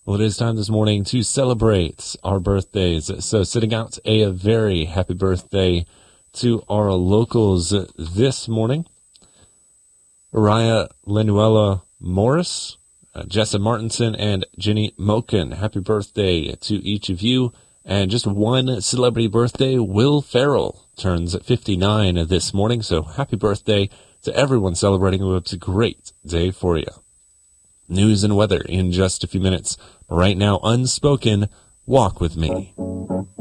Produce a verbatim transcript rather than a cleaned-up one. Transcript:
Well, it is time this morning to celebrate our birthdays. So sitting out a very happy birthday to our locals this morning. Araya Lenuela Morris, uh, Jessa Martinson, and Jenny Moken. Happy birthday to each of you. And just one celebrity birthday, Will Ferrell turns fifty-nine this morning. So happy birthday to everyone celebrating. It's a great day for you. News and weather in just a few minutes. Right now, Unspoken, Walk With Me.